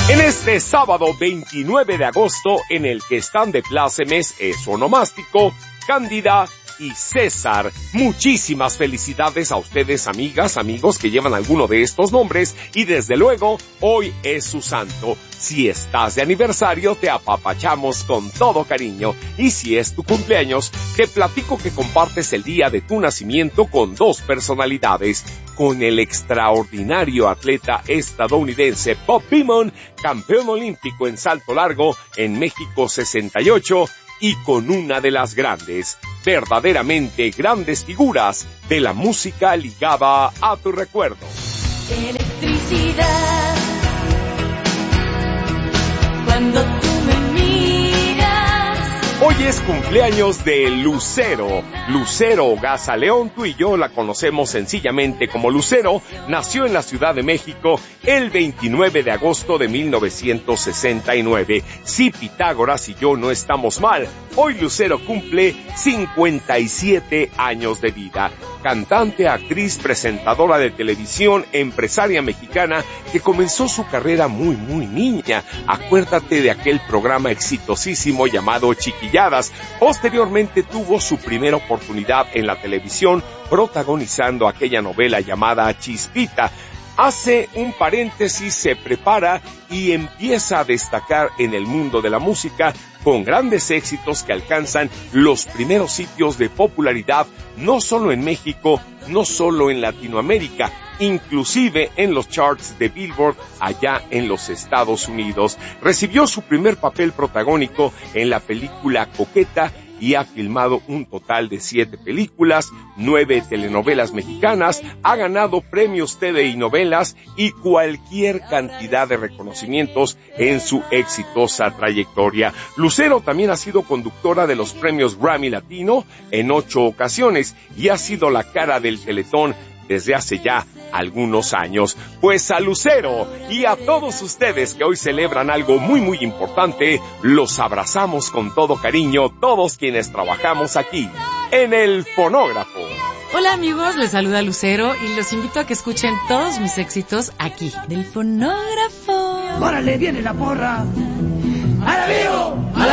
En este sábado 29 de agosto, en el que están de plácemes es onomástico, Cándida y César. Muchísimas felicidades a ustedes, amigas, amigos que llevan alguno de estos nombres, y desde luego, hoy es su santo. Si estás de aniversario, te apapachamos con todo cariño, y si es tu cumpleaños, te platico que compartes el día de tu nacimiento con dos personalidades, con el extraordinario atleta estadounidense Bob Beamon, campeón olímpico en salto largo en México 68, y con una de las grandes, verdaderamente grandes figuras de la música ligada a tu recuerdo. Electricidad, cuando tú me miras. Hoy es cumpleaños de Lucero. Lucero Gaza León, tú y yo la conocemos sencillamente como Lucero. Nació en la Ciudad de México el 29 de agosto de 1969. Si Pitágoras y yo no estamos mal, hoy Lucero cumple 57 años de vida. Cantante, actriz, presentadora de televisión, empresaria mexicana que comenzó su carrera muy niña. Acuérdate de aquel programa exitosísimo llamado Chiquilladas. Posteriormente tuvo su primera oportunidad en la televisión protagonizando aquella novela llamada Chispita. Hace un paréntesis, se prepara y empieza a destacar en el mundo de la música con grandes éxitos que alcanzan los primeros sitios de popularidad, no solo en México, no solo en Latinoamérica, inclusive en los charts de Billboard allá en los Estados Unidos. Recibió su primer papel protagónico en la película Coqueta y ha filmado un total de 7 películas, 9 telenovelas mexicanas, ha ganado premios TV y novelas y cualquier cantidad de reconocimientos en su exitosa trayectoria. Lucero también ha sido conductora de los premios Grammy Latino en 8 ocasiones y ha sido la cara del Teletón desde hace ya algunos años. Pues a Lucero y a todos ustedes que hoy celebran algo muy importante, los abrazamos con todo cariño, todos quienes trabajamos aquí en el Fonógrafo. Hola amigos, les saluda Lucero y los invito a que escuchen todos mis éxitos aquí, del Fonógrafo. ¡Órale, viene la porra! ¡A la vivo!